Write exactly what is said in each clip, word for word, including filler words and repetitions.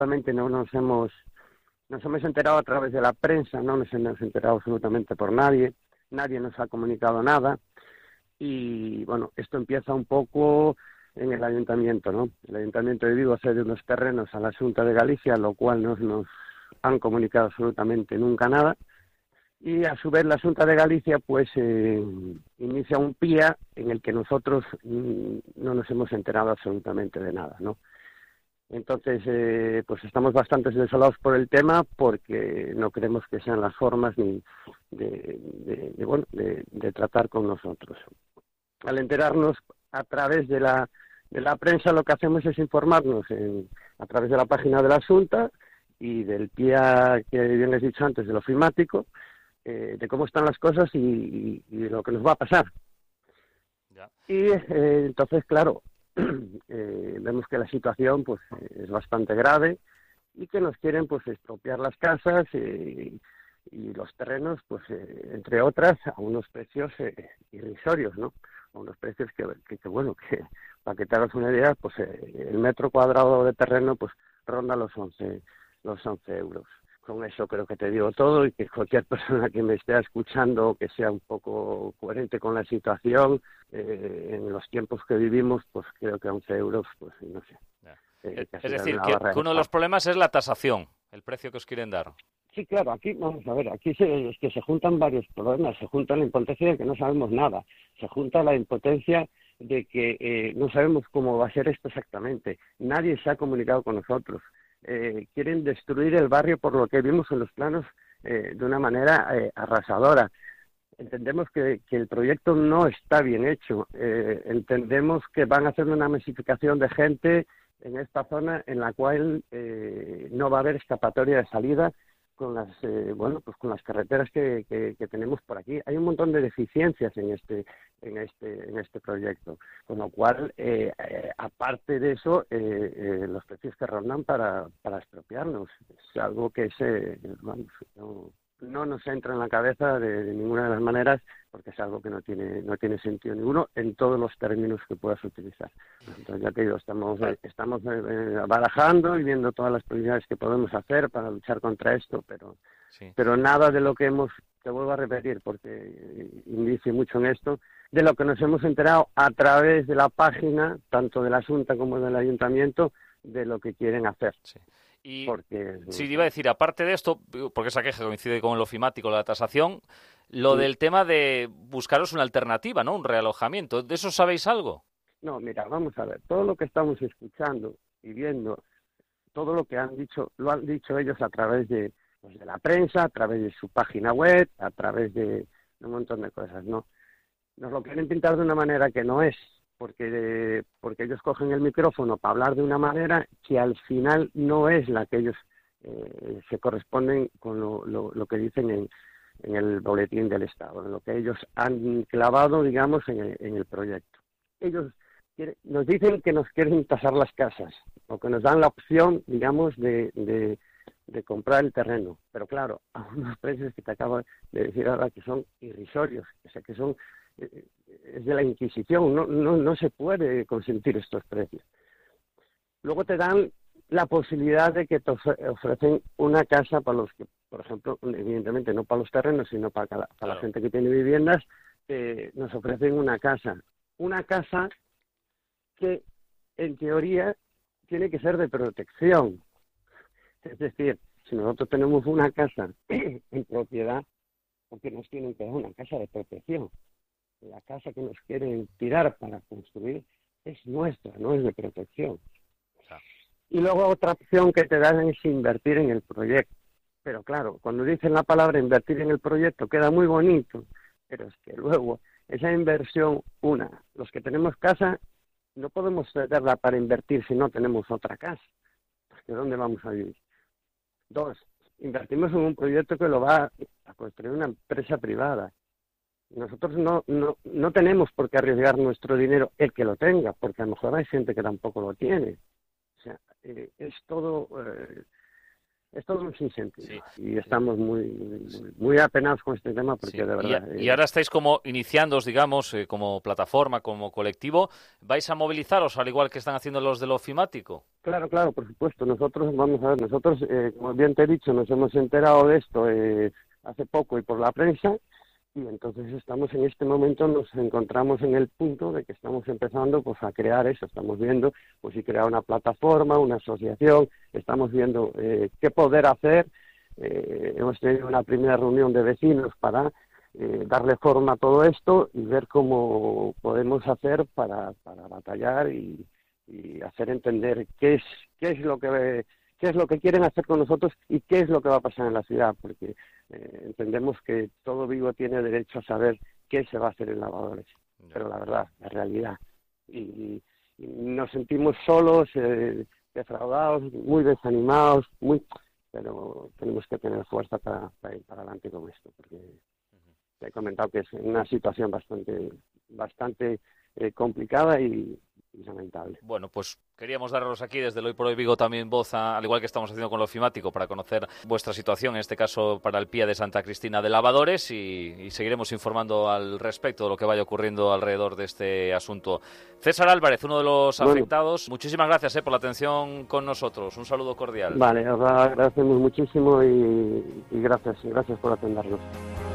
absolutamente no nos hemos, nos hemos enterado a través de la prensa, no nos hemos enterado absolutamente por nadie, nadie nos ha comunicado nada, y bueno, esto empieza un poco en el ayuntamiento, ¿no? El ayuntamiento de Vigo cede unos terrenos a la Xunta de Galicia, lo cual no nos han comunicado absolutamente nunca nada, y a su vez la Xunta de Galicia pues eh, inicia un P I A en el que nosotros mm, no nos hemos enterado absolutamente de nada, ¿no? Entonces eh, pues estamos bastante desolados por el tema, porque no creemos que sean las formas ni de, de, de bueno de, de tratar con nosotros. Al enterarnos a través de la de la prensa, lo que hacemos es informarnos en, a través de la página de la Xunta y del P I A que bien les he dicho antes, del ofimático, eh, de cómo están las cosas y, y, y de lo que nos va a pasar. Ya. Y eh, entonces, claro, eh, vemos que la situación pues es bastante grave y que nos quieren pues expropiar las casas eh, y los terrenos, pues eh, entre otras, a unos precios eh, irrisorios, ¿no? A unos precios que, que, que bueno, que para que te hagas una idea, pues eh, el metro cuadrado de terreno pues ronda los once los once euros. Con eso creo que te digo todo, y que cualquier persona que me esté escuchando, que sea un poco coherente con la situación, eh, en los tiempos que vivimos, pues creo que once euros, pues no sé. Eh, es decir, que, que uno de los problemas es la tasación, el precio que os quieren dar. Sí, claro, aquí, vamos a ver, aquí se, es que se juntan varios problemas. Se junta la impotencia de que no sabemos nada, se junta la impotencia de que eh, no sabemos cómo va a ser esto exactamente. Nadie se ha comunicado con nosotros. Eh, quieren destruir el barrio, por lo que vimos en los planos, eh, de una manera eh, arrasadora. Entendemos que, que el proyecto no está bien hecho. Eh, entendemos que van a hacer una masificación de gente en esta zona en la cual eh, no va a haber escapatoria de salida con las eh, bueno pues con las carreteras que, que, que tenemos por aquí. Hay un montón de deficiencias en este en este en este proyecto, con lo cual eh, eh, aparte de eso eh, eh, los precios que rondan para para expropiarnos es algo que se vamos no, no nos entra en la cabeza de, de ninguna de las maneras, porque es algo que no tiene no tiene sentido ninguno en todos los términos que puedas utilizar. Entonces, ya te digo, estamos estamos eh, barajando y viendo todas las posibilidades que podemos hacer para luchar contra esto, pero sí. pero nada de lo que hemos, te vuelvo a repetir, porque indicio mucho en esto, de lo que nos hemos enterado a través de la página, tanto de la Xunta como del Ayuntamiento, de lo que quieren hacer. Sí. Y porque, sí, iba a decir, aparte de esto, porque esa queja coincide con el ofimático, la tasación, lo sí. del tema de buscaros una alternativa, ¿no? Un realojamiento. ¿De eso sabéis algo? No, mira, vamos a ver. Todo lo que estamos escuchando y viendo, todo lo que han dicho, lo han dicho ellos a través de, pues, de la prensa, a través de su página web, a través de un montón de cosas, ¿no? Nos lo quieren pintar de una manera que no es. Porque, porque ellos cogen el micrófono para hablar de una manera que al final no es la que ellos eh, se corresponden con lo, lo, lo que dicen en, en el boletín del Estado, en lo que ellos han clavado, digamos, en el, en el proyecto. Ellos quieren, nos dicen que nos quieren tasar las casas, o que nos dan la opción, digamos, de, de, de comprar el terreno, pero claro, a unos precios que te acabo de decir ahora que son irrisorios, o sea, que son... Eh, es de la Inquisición, no, no, no se puede consentir estos precios. Luego te dan la posibilidad de que te ofrecen una casa para los que, por ejemplo, evidentemente no para los terrenos, sino para la, para claro. la gente que tiene viviendas, eh, nos ofrecen una casa. Una casa que, en teoría, tiene que ser de protección. Es decir, si nosotros tenemos una casa en propiedad, porque nos tienen que dar una casa de protección. La casa que nos quieren tirar para construir es nuestra, no es de protección. Y luego otra opción que te dan es invertir en el proyecto. Pero claro, cuando dicen la palabra invertir en el proyecto queda muy bonito, pero es que luego esa inversión, una, los que tenemos casa no podemos cederla para invertir si no tenemos otra casa. ¿De dónde vamos a vivir? Dos, invertimos en un proyecto que lo va a construir una empresa privada. Nosotros no, no, no tenemos por qué arriesgar nuestro dinero, el que lo tenga, porque a lo mejor hay gente que tampoco lo tiene. O sea, eh, es todo... Eh, es todo un sinsentido. Sí. Y estamos muy, muy, muy apenados con este tema porque Sí. de verdad... Y, eh, y ahora estáis como iniciándoos, digamos, eh, como plataforma, como colectivo. ¿Vais a movilizaros al igual que están haciendo los del ofimático? Claro, claro, por supuesto. Nosotros, vamos a ver, nosotros, eh, como bien te he dicho, nos hemos enterado de esto eh, hace poco y por la prensa, y entonces estamos en este momento, nos encontramos en el punto de que estamos empezando pues a crear eso, estamos viendo pues si crear una plataforma, una asociación, estamos viendo eh, qué poder hacer, eh, hemos tenido una primera reunión de vecinos para eh, darle forma a todo esto y ver cómo podemos hacer para, para batallar y, y hacer entender qué es, qué es lo que qué es lo que quieren hacer con nosotros y qué es lo que va a pasar en la ciudad, porque eh, entendemos que todo Vigo tiene derecho a saber qué se va a hacer en Lavadores, pero la verdad, la realidad. Y, y nos sentimos solos, eh, defraudados, muy desanimados, muy pero tenemos que tener fuerza para, para ir para adelante con esto, porque te he comentado que es una situación bastante, bastante eh, complicada y y lamentable. Bueno, pues queríamos daros aquí desde el Hoy por Hoy Vigo también voz, a, al igual que estamos haciendo con lo ofimático, para conocer vuestra situación, en este caso para el P I A de Santa Cristina de Lavadores, y, y seguiremos informando al respecto de lo que vaya ocurriendo alrededor de este asunto. César Álvarez, uno de los bueno, afectados, muchísimas gracias eh, por la atención con nosotros. Un saludo cordial. Vale, os agradecemos muchísimo y, y gracias, gracias por atendernos.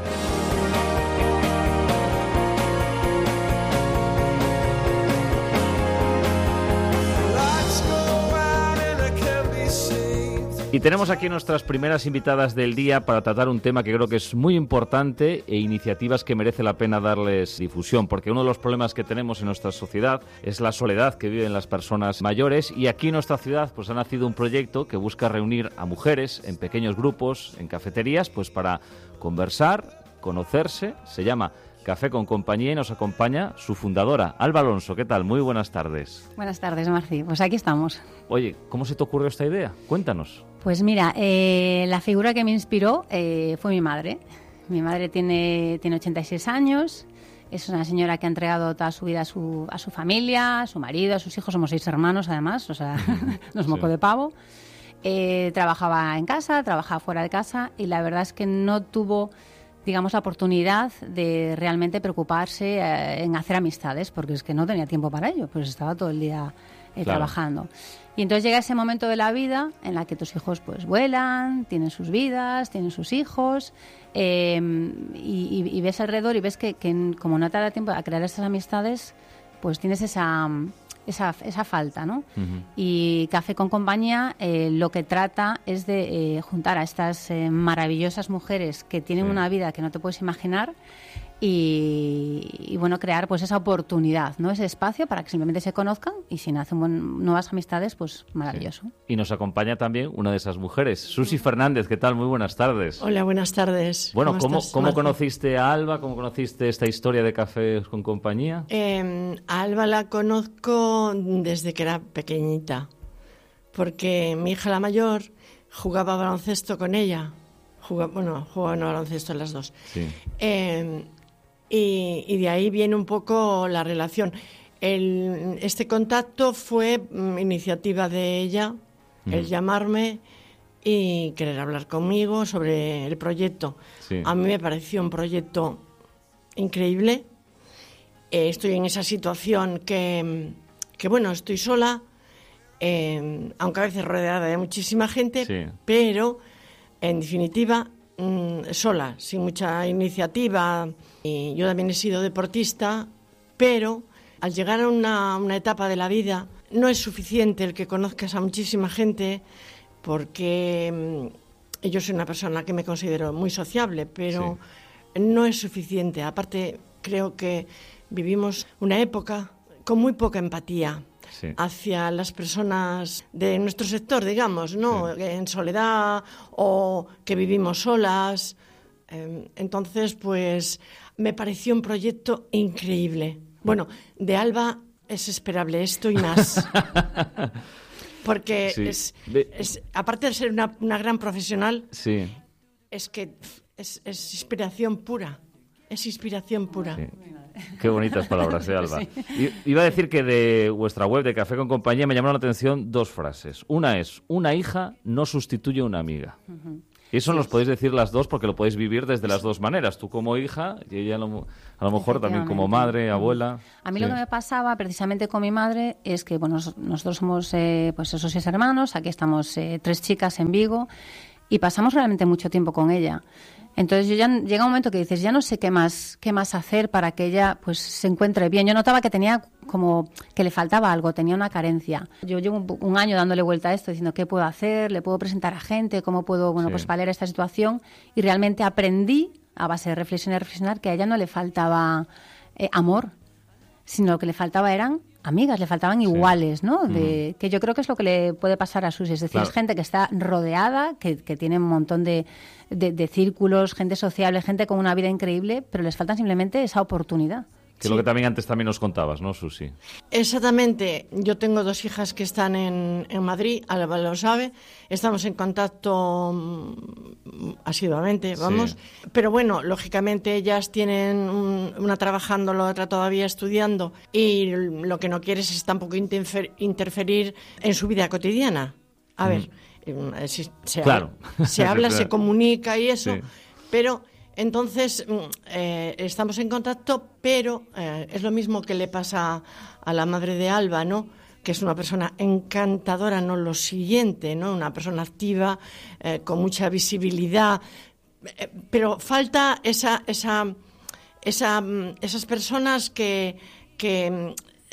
Y tenemos aquí nuestras primeras invitadas del día para tratar un tema que creo que es muy importante e iniciativas que merece la pena darles difusión, porque uno de los problemas que tenemos en nuestra sociedad es la soledad que viven las personas mayores, y aquí en nuestra ciudad pues ha nacido un proyecto que busca reunir a mujeres en pequeños grupos, en cafeterías, pues para conversar, conocerse. Se llama Café con Compañía y nos acompaña su fundadora, Alba Alonso. ¿Qué tal? Muy buenas tardes. Buenas tardes, Marci. Pues aquí estamos. Oye, ¿cómo se te ocurrió esta idea? Cuéntanos. Pues mira, eh, la figura que me inspiró eh, fue mi madre. Mi madre tiene, tiene ochenta y seis años, es una señora que ha entregado toda su vida a su, a su familia, a su marido, a sus hijos. Somos seis hermanos, además, o sea, nos mocó sí. de pavo. Eh, trabajaba en casa, trabajaba fuera de casa, y la verdad es que no tuvo, digamos, la oportunidad de realmente preocuparse eh, en hacer amistades, porque es que no tenía tiempo para ello, pues estaba todo el día eh, claro. trabajando. Y entonces llega ese momento de la vida en la que tus hijos pues vuelan, tienen sus vidas, tienen sus hijos, eh, y, y, y ves alrededor y ves que, que como no te da tiempo a crear esas amistades, pues tienes esa, esa, esa falta, ¿no? Uh-huh. Y Café con Compañía eh, lo que trata es de eh, juntar a estas eh, maravillosas mujeres que tienen sí. una vida que no te puedes imaginar, Y, y bueno, crear pues esa oportunidad, ¿no? Ese espacio para que simplemente se conozcan, y si nacen buen, nuevas amistades, pues maravilloso. Sí. Y nos acompaña también una de esas mujeres, Susi Fernández. ¿Qué tal? Muy buenas tardes. Hola, buenas tardes. Bueno, ¿cómo, ¿cómo, estás, ¿cómo conociste a Alba? ¿Cómo conociste esta historia de Café con Compañía? Eh, a Alba la conozco desde que era pequeñita, porque mi hija la mayor jugaba baloncesto con ella. Jugaba, bueno, jugaban a baloncesto las dos. Sí. Eh, Y, y de ahí viene un poco la relación. El, este contacto fue um, iniciativa de ella, mm. el llamarme y querer hablar conmigo sobre el proyecto. Sí. A mí me pareció un proyecto increíble. Eh, estoy en esa situación que, que bueno, estoy sola, eh, aunque a veces rodeada de muchísima gente, sí. pero en definitiva mm, sola, sin mucha iniciativa. Y yo también he sido deportista, pero al llegar a una, una etapa de la vida no es suficiente el que conozcas a muchísima gente, porque mm, yo soy una persona que me considero muy sociable, pero sí. no es suficiente. Aparte, creo que vivimos una época con muy poca empatía sí. hacia las personas de nuestro sector, digamos, ¿no? Sí. En soledad o que vivimos solas. Eh, entonces, pues me pareció un proyecto increíble. Bueno, de Alba es esperable esto y más. Porque sí. es, es, aparte de ser una, una gran profesional, sí. es que es, es inspiración pura. es inspiración pura. Sí. Qué bonitas palabras, ¿eh, Alba? Sí. I- Iba a decir que de vuestra web, de Café con Compañía, me llamaron la atención dos frases. Una es, una hija no sustituye a una amiga. Uh-huh. Y eso nos podéis decir las dos porque lo podéis vivir desde las dos maneras. Tú como hija y ella a lo, a lo mejor también como madre, abuela. A mí sí. lo que me pasaba precisamente con mi madre es que bueno, nosotros somos eh, pues esos seis hermanos, aquí estamos eh, tres chicas en Vigo y pasamos realmente mucho tiempo con ella. Entonces yo ya llega un momento que dices, ya no sé qué más qué más hacer para que ella pues se encuentre bien. Yo notaba que tenía como que le faltaba algo, tenía una carencia. Yo llevo un, un año dándole vuelta a esto, diciendo qué puedo hacer, le puedo presentar a gente, cómo puedo bueno sí. pues paliar esta situación y realmente aprendí a base de reflexionar y reflexionar que a ella no le faltaba eh, amor, sino lo que le faltaba eran amigas, le faltaban iguales, ¿no? De, mm. Que yo creo que es lo que le puede pasar a Susi. Es decir, claro. es gente que está rodeada, que, que tiene un montón de, de, de círculos, gente sociable, gente con una vida increíble, pero les falta simplemente esa oportunidad. Que es sí. lo que también antes también nos contabas, ¿no, Susi? Exactamente. Yo tengo dos hijas que están en, en Madrid, Alba lo sabe. Estamos en contacto um, asiduamente, vamos. Sí. Pero bueno, lógicamente ellas tienen un, una trabajando, la otra todavía estudiando. Y lo que no quieres es tampoco interfer, interferir en su vida cotidiana. A mm. ver, si se, claro. habla, se habla, claro. se comunica y eso, sí. pero... Entonces, eh, estamos en contacto, pero eh, es lo mismo que le pasa a la madre de Alba, ¿no? Que es una persona encantadora, no lo siguiente, ¿no? Una persona activa, eh, con mucha visibilidad, eh, pero falta esa, esa, esa, esas personas que, que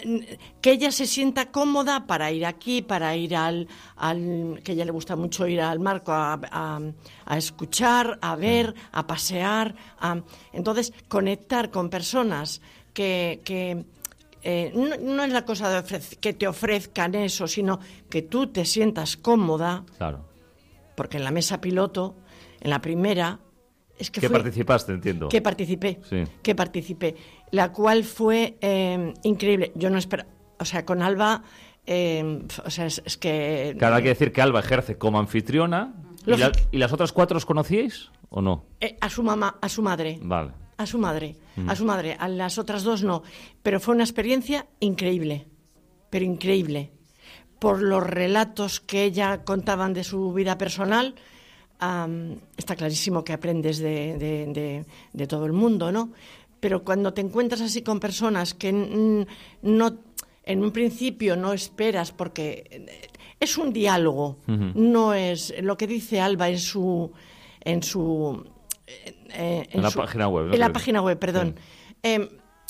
que ella se sienta cómoda para ir aquí, para ir al, al que a ella le gusta mucho ir al Marco a, a, a escuchar, a ver, a pasear, a, entonces conectar con personas que, que eh, no, no es la cosa de ofrec- que te ofrezcan eso, sino que tú te sientas cómoda, claro. Porque en la mesa piloto, en la primera, es que ¿Qué fue, participaste, entiendo? Que participé, sí. que participé, la cual fue eh, increíble. Yo no esperaba, o sea, con Alba, eh, o sea, es, es que... Claro, hay que decir que Alba ejerce como anfitriona. ¿Y, la, ¿Y las otras cuatro os conocíais o no? Eh, a su mamá, a su madre. Vale. A su madre, mm. a su madre. A las otras dos no. Pero fue una experiencia increíble, pero increíble. Por los relatos que ella contaban de su vida personal... Um, está clarísimo que aprendes de, de, de, de todo el mundo, ¿no? Pero cuando te encuentras así con personas que n- no, en un principio no esperas, porque es un diálogo, uh-huh. no es lo que dice Alba en su en su eh, en, en la su, página web, ¿no? En la página web, perdón. Sí. Eh,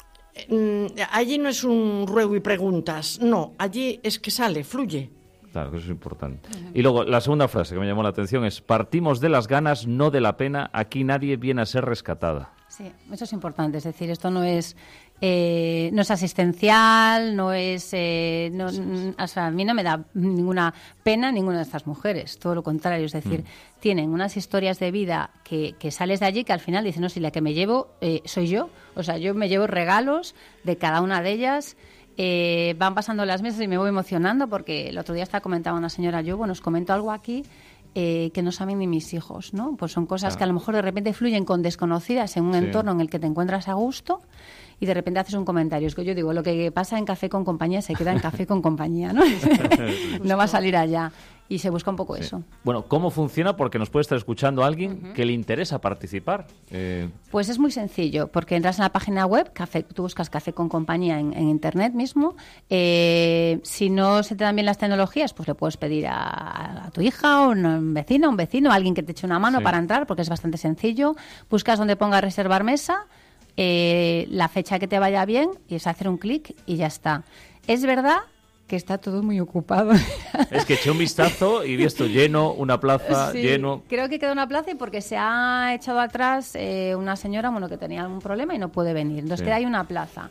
eh, allí no es un ruego y preguntas, no, allí es que sale, fluye. Claro, que eso es importante. Uh-huh. Y luego, la segunda frase que me llamó la atención es: partimos de las ganas, no de la pena. Aquí nadie viene a ser rescatada. Sí, eso es importante. Es decir, esto no es eh, no es asistencial, no es... Eh, no, sí, sí. O sea, a mí no me da ninguna pena ninguna de estas mujeres. Todo lo contrario. Es decir, mm. tienen unas historias de vida que, que sales de allí que al final dicen, no, si la que me llevo eh, soy yo. O sea, yo me llevo regalos de cada una de ellas. Eh, van pasando las meses y me voy emocionando porque el otro día estaba comentando una señora, yo, bueno, os comento algo aquí eh, que no saben ni mis hijos, ¿no? Pues son cosas claro. que a lo mejor de repente fluyen con desconocidas en un sí. entorno en el que te encuentras a gusto y de repente haces un comentario. Es que yo digo, lo que pasa en Café con Compañía se queda en Café con Compañía, ¿no? No va a salir allá. Y se busca un poco sí. eso. Bueno, ¿cómo funciona? Porque nos puede estar escuchando alguien uh-huh. que le interesa participar. Eh... Pues es muy sencillo, porque entras en la página web, café, tú buscas Café con Compañía en, en Internet mismo. Eh, si no se te dan bien las tecnologías, pues le puedes pedir a, a tu hija o un vecino, un vecino, a alguien que te eche una mano sí. para entrar, porque es bastante sencillo. Buscas donde ponga reservar mesa, eh, la fecha que te vaya bien, y es hacer un clic y ya está. Es verdad que está todo muy ocupado. Es que eché un vistazo y vi esto lleno, una plaza sí, lleno. Creo que queda una plaza y porque se ha echado atrás eh, una señora bueno que tenía algún problema y no puede venir. Entonces sí. queda ahí una plaza.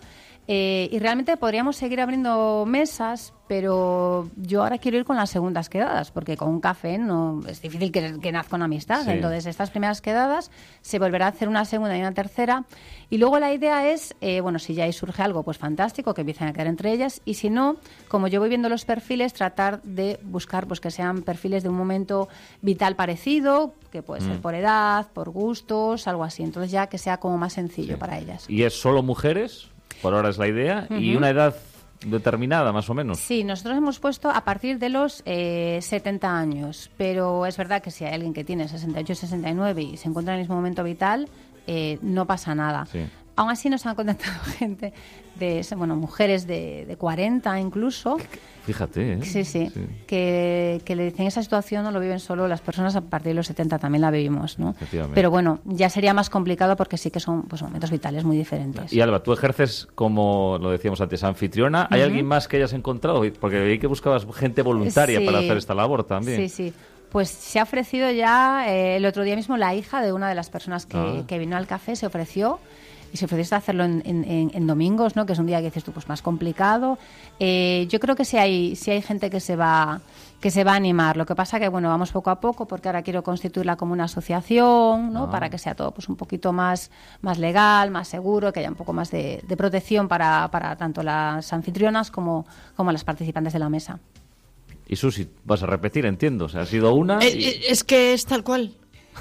Eh, y realmente podríamos seguir abriendo mesas, pero yo ahora quiero ir con las segundas quedadas, porque con un café no es difícil que, que nazca una amistad. Sí. Entonces, estas primeras quedadas se volverá a hacer una segunda y una tercera. Y luego la idea es, eh, bueno, si ya ahí surge algo, pues fantástico, que empiecen a quedar entre ellas. Y si no, como yo voy viendo los perfiles, tratar de buscar pues que sean perfiles de un momento vital parecido, que puede ser mm. por edad, por gustos, algo así. Entonces ya que sea como más sencillo sí. para ellas. ¿Y es solo mujeres? Por ahora es la idea. Uh-huh. ¿Y una edad determinada, más o menos? Sí, nosotros hemos puesto a partir de los eh, setenta años. Pero es verdad que si hay alguien que tiene sesenta y ocho, sesenta y nueve y se encuentra en el mismo momento vital, eh, no pasa nada. Sí. Aún así nos han contactado gente, de bueno, mujeres de, de cuarenta incluso. Fíjate, ¿eh? Sí, sí, sí. Que, que le dicen esa situación no lo viven solo las personas, a partir de los setenta también la vivimos, ¿no? Pero bueno, ya sería más complicado porque sí que son pues, momentos vitales muy diferentes. Y Alba, tú ejerces como, lo decíamos antes, anfitriona. ¿Hay uh-huh. alguien más que hayas encontrado? Porque vi que buscabas gente voluntaria sí. para hacer esta labor también. Sí, sí. Pues se ha ofrecido ya, eh, el otro día mismo, la hija de una de las personas que, ah. que vino al café se ofreció. Y si ofreciste hacerlo en, en, en domingos, ¿no? Que es un día que dices tú, pues más complicado. Eh, yo creo que sí hay, sí hay gente que se va que se va a animar. Lo que pasa que, bueno, vamos poco a poco, porque ahora quiero constituirla como una asociación, ¿no? Ah. Para que sea todo pues un poquito más, más legal, más seguro, que haya un poco más de, de protección para, para tanto las anfitrionas como, como las participantes de la mesa. Y Susi, vas a repetir, entiendo. O sea, ha sido una... Y... Es, es que es tal cual.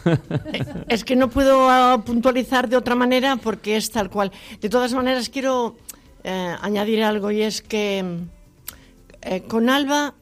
Es que no puedo uh, puntualizar de otra manera porque es tal cual. De todas maneras quiero eh, añadir algo, y es que eh, con Alba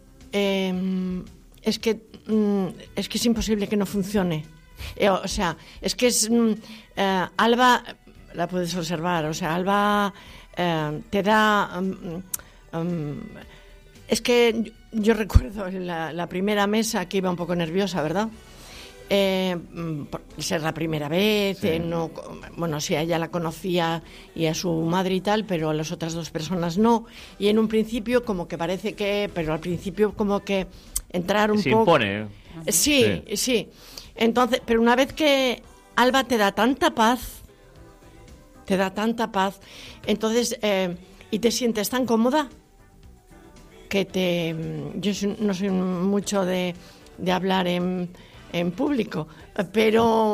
eh, es que mm, es que es imposible que no funcione. Eh, o sea, es que es mm, eh, Alba, la puedes observar, o sea, Alba eh, te da um, um, es que yo, yo recuerdo la, la primera mesa que iba un poco nerviosa, ¿verdad? Eh, por ser la primera vez, sí. eh, no, bueno, sí, a ella la conocía y a su madre y tal, pero a las otras dos personas no. Y en un principio como que parece que, pero al principio como que entrar un Se poco... impone. Sí, sí, sí. Entonces, pero una vez que Alba te da tanta paz, te da tanta paz, entonces, eh, y te sientes tan cómoda, que te... Yo no soy mucho de, de hablar en... en público, pero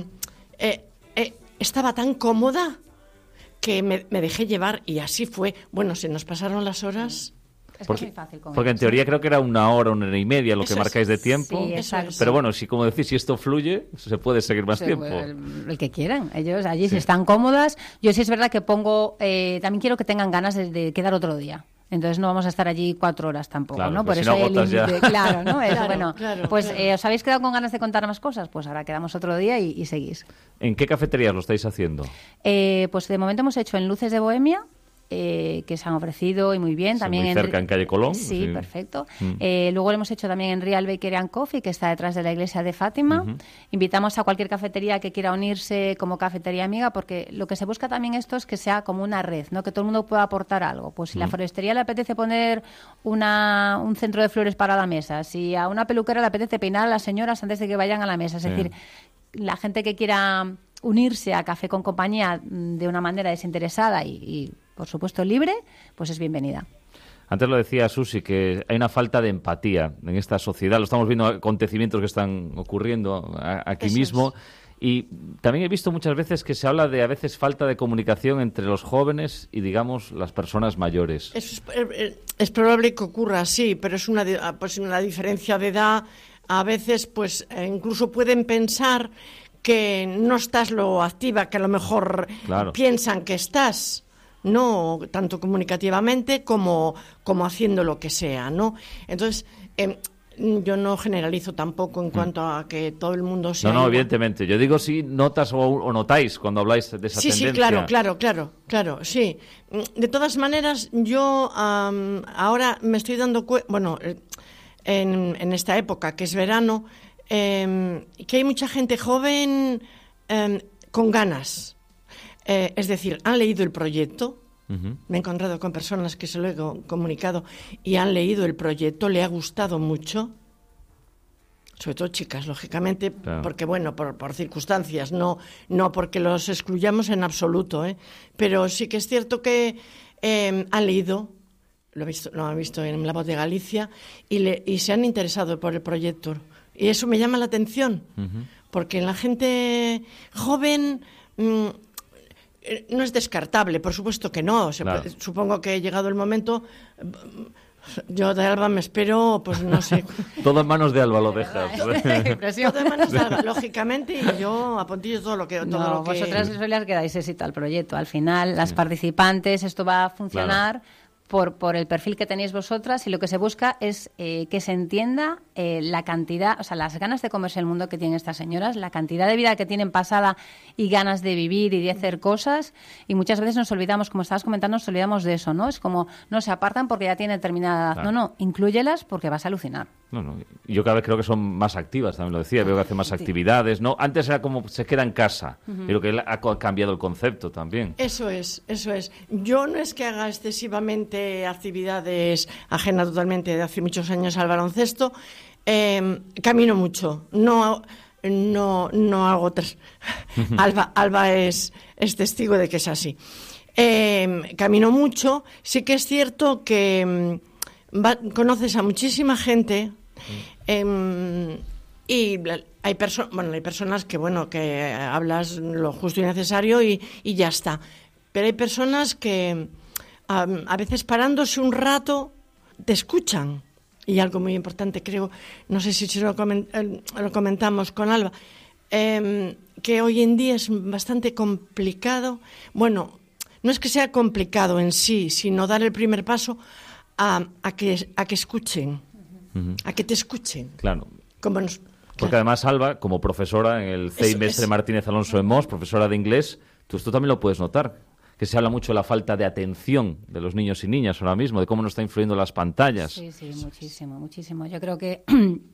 eh, eh, estaba tan cómoda que me, me dejé llevar y así fue. Bueno, se nos pasaron las horas. Es porque, muy fácil con porque en teoría creo que era una hora, una hora y media lo eso que marcáis de tiempo. Sí, exacto. Pero bueno, si como decís, si esto fluye, se puede seguir más sí, tiempo. El, el que quieran. Ellos allí sí. si están cómodas. Yo sí es verdad que pongo, eh, también quiero que tengan ganas de, de quedar otro día. Entonces no vamos a estar allí cuatro horas tampoco, claro, ¿no? Pues Por si eso no hay el límite. Claro, ¿no? Eso, claro, bueno, claro, pues claro. Eh, os habéis quedado con ganas de contar más cosas, pues ahora quedamos otro día y, y seguís. ¿En qué cafeterías lo estáis haciendo? Eh, pues de momento hemos hecho en Luces de Bohemia, eh, que se han ofrecido y muy bien. Sí, también muy en, cerca, en Calle Colón. Sí, sí. perfecto. Mm. Eh, luego lo hemos hecho también en Real Bakery and Coffee, que está detrás de la iglesia de Fátima. Uh-huh. Invitamos a cualquier cafetería que quiera unirse como cafetería amiga, porque lo que se busca también esto es que sea como una red, ¿no? Que todo el mundo pueda aportar algo. Pues si uh-huh. la floristería le apetece poner una, un centro de flores para la mesa, si a una peluquera le apetece peinar a las señoras antes de que vayan a la mesa. Es sí. decir, la gente que quiera unirse a Café con Compañía de una manera desinteresada y, y por supuesto libre, pues es bienvenida. Antes lo decía Susi, que hay una falta de empatía en esta sociedad. Lo estamos viendo, acontecimientos que están ocurriendo aquí Eso mismo. Es. Y también he visto muchas veces que se habla de a veces falta de comunicación entre los jóvenes y, digamos, las personas mayores. Es, es, es probable que ocurra así, pero es una, pues una diferencia de edad. A veces, pues incluso pueden pensar que no estás lo activa que a lo mejor claro. piensan que estás. No tanto comunicativamente como, como haciendo lo que sea, ¿no? Entonces, eh, yo no generalizo tampoco en cuanto a que todo el mundo sea... No, no, igual. Evidentemente. Yo digo si notas o, o notáis cuando habláis de esa sí, tendencia. Sí, sí, claro, claro, claro, claro, sí. De todas maneras, yo um, ahora me estoy dando cuenta... Bueno, en, en esta época, que es verano, eh, que hay mucha gente joven eh, con ganas. Eh, es decir, han leído el proyecto. Uh-huh. Me he encontrado con personas que se lo he comunicado y han leído el proyecto, le ha gustado mucho. sobre todo chicas, lógicamente, claro. porque, bueno, por, por circunstancias, no, no porque los excluyamos en absoluto, ¿eh? Pero sí que es cierto que eh, han leído, lo, he visto, lo han visto en La Voz de Galicia, y, le, y se han interesado por el proyecto. Y eso me llama la atención, uh-huh. porque la gente joven mmm, no es descartable, por supuesto que no. Se, claro. Supongo que llegado el momento... Yo de Alba me espero, pues no sé. Todo en manos de Alba lo dejas. Todo en manos de Alba, lógicamente, y yo apuntillo todo lo que... Todo no, lo que... vosotras sois las que dais éxito al proyecto. Al final, las sí. participantes, esto va a funcionar... Claro. Por, por el perfil que tenéis vosotras, y lo que se busca es eh, que se entienda eh, la cantidad, o sea, las ganas de comerse el mundo que tienen estas señoras, la cantidad de vida que tienen pasada y ganas de vivir y de hacer cosas, y muchas veces nos olvidamos, como estabas comentando, nos olvidamos de eso, ¿no? Es como, no se apartan porque ya tienen determinada edad. Claro. No, no, inclúyelas porque vas a alucinar. No, no. Yo cada vez creo que son más activas, también lo decía, veo que hacen más sí. actividades, ¿no? Antes era como se queda en casa, uh-huh. creo que ha cambiado el concepto también. Eso es, eso es. Yo no es que haga excesivamente actividades ajenas totalmente de hace muchos años al baloncesto, eh, camino mucho, no, no, no hago tres. Alba, Alba es, es testigo de que es así. Eh, camino mucho, sí que es cierto que va, conoces a muchísima gente. Eh, y hay, perso- bueno, hay personas que, bueno, que hablas lo justo y necesario y, y ya está. Pero hay personas que um, a veces parándose un rato te escuchan. Y algo muy importante, creo, no sé si lo, coment- eh, lo comentamos con Alba, eh, que hoy en día es bastante complicado. Bueno, no es que sea complicado en sí, sino dar el primer paso a, a, que, a que escuchen. Uh-huh. A que te escuchen. Claro. Como nos, Porque claro. además, Alba, como profesora en el C I Mestre Martínez Alonso de Mos, profesora de inglés, tú esto también lo puedes notar, que se habla mucho de la falta de atención de los niños y niñas ahora mismo, de cómo nos está influyendo las pantallas. Sí, sí, muchísimo, muchísimo. Yo creo que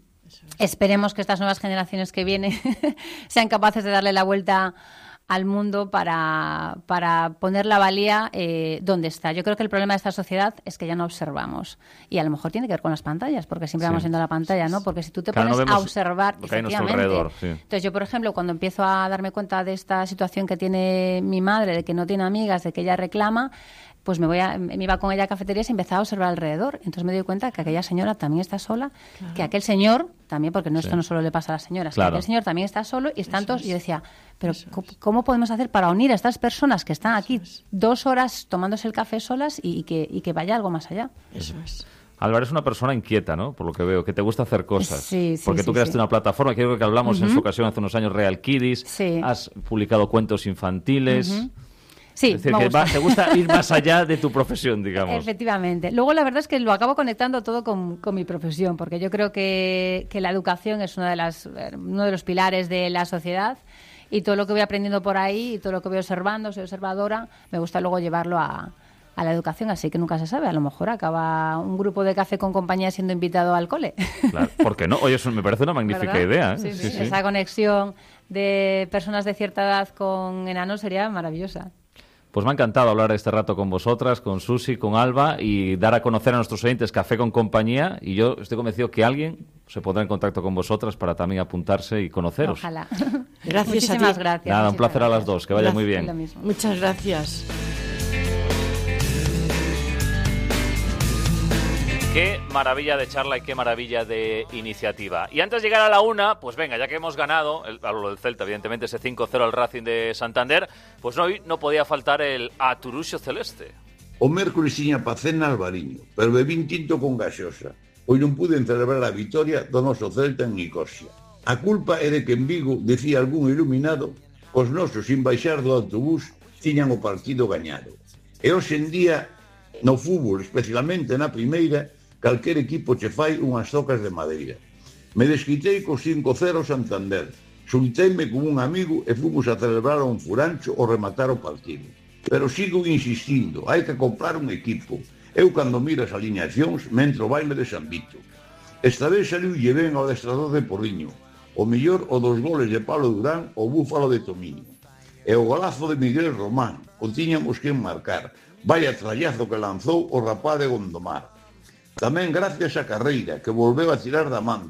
esperemos que estas nuevas generaciones que vienen sean capaces de darle la vuelta al mundo para, para poner la valía eh, donde está. Yo creo que el problema de esta sociedad es que ya no observamos. Y a lo mejor tiene que ver con las pantallas, porque siempre sí. vamos viendo la pantalla, ¿no? Porque si tú te claro, pones no a observar... Lo que hay a nuestro alrededor, sí. Entonces yo, por ejemplo, cuando empiezo a darme cuenta de esta situación que tiene mi madre, de que no tiene amigas, de que ella reclama, pues me voy a, me iba con ella a cafeterías y empezaba a observar alrededor. Entonces me doy cuenta que aquella señora también está sola, claro. que aquel señor también, porque no, sí. esto no solo le pasa a las señoras, claro. que aquel señor también está solo y están todos... Y yo decía, pero ¿cómo, ¿cómo podemos hacer para unir a estas personas que están aquí dos horas tomándose el café solas y, y, que, y que vaya algo más allá? Eso es. Álvaro es una persona inquieta, ¿no? Por lo que veo, que te gusta hacer cosas. Sí, sí, Porque tú sí, creaste sí. una plataforma, creo que hablamos uh-huh. en su ocasión hace unos años, Real Kiddies. Sí. Has publicado cuentos infantiles. Uh-huh. Sí, es decir, que va, te gusta ir más allá de tu profesión, digamos. Efectivamente. Luego, la verdad es que lo acabo conectando todo con, con mi profesión, porque yo creo que, que la educación es una de las, uno de los pilares de la sociedad, y todo lo que voy aprendiendo por ahí y todo lo que voy observando, soy observadora, me gusta luego llevarlo a, a la educación, así que nunca se sabe. A lo mejor acaba un grupo de café con compañía siendo invitado al cole. Claro, ¿por qué no? Oye, eso me parece una magnífica ¿verdad? idea. ¿eh? Sí, sí, sí, sí. Esa conexión de personas de cierta edad con enanos sería maravillosa. Pues me ha encantado hablar este rato con vosotras, con Susi, con Alba, y dar a conocer a nuestros oyentes Café con Compañía, y yo estoy convencido que alguien se pondrá en contacto con vosotras para también apuntarse y conoceros. Ojalá. Gracias. Muchísimas a ti. gracias. Nada, un placer gracias. a las dos, que vaya gracias. muy bien. Muchas gracias. Qué maravilla de charla y qué maravilla de iniciativa. Y antes de llegar a la una, pues venga, ya que hemos ganado, el, hablo del Celta, evidentemente, ese cinco cero al Racing de Santander, pues hoy no podía faltar el Aturuxo Celeste. O mércoles tiña pa cena Albariño, pero bebín tinto con gaseosa. Hoy non pude celebrar a vitoria do noso Celta en Nicosia. A culpa é de que en Vigo, decía algún iluminado, os nosos, sin baixar do autobús, tiñan o partido gañado. E hoxe en día, no fútbol, especialmente na primeira, calquer equipo che fai unhas zocas de madeira. Me desquitei co cinco cero Santander, xunteime con un amigo e fomos a celebrar un furancho o rematar o partido. Pero sigo insistindo, hai que comprar un equipo. Eu, cando miro as alineacións, me entro o baile de San Vito. Esta vez saliulle ben ao adestrador de Porriño, o mellor o dos goles de Pablo Durán o Búfalo de Tomiño. E o golazo de Miguel Román, o tiñamos que enmarcar. Vaya trallazo que lanzou o rapaz de Gondomar. Tamén gracias a Carreira, que volveu a tirar da manta,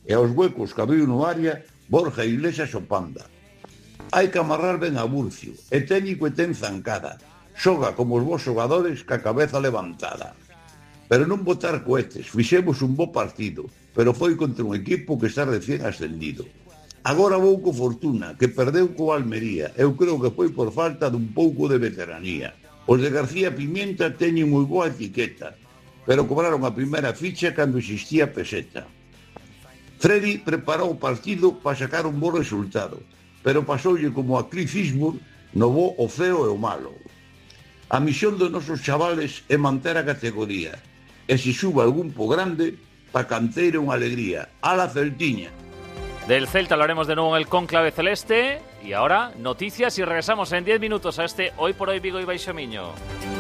e aos huecos que abriu no área Borja Iglesias o Panda. Hai que amarrar ben a Burcio, é técnico e ten zancada, xoga como os bons xogadores ca cabeza levantada. Pero non botar cohetes, fixemos un bo partido, pero foi contra un equipo que está recién ascendido. Agora vou co Fortuna, que perdeu co Almería. Eu creo que foi por falta dun pouco de veteranía. Os de García Pimienta teñen moi boa etiqueta, pero cobraron a primeira ficha cando existía peseta. Freddy preparou o partido para sacar un bo resultado, pero pasoulle como a Cliff Eastwood no bo, o feo e o malo. A misión dos nosos chavales é manter a categoría, e se suba algún po grande, pa canteira unha alegría. Ala Celtiña. Del Celta hablaremos de nuevo en el Cónclave Celeste. Y ahora, noticias y regresamos en diez minutos a este Hoy por Hoy Vigo y Baixo Miño.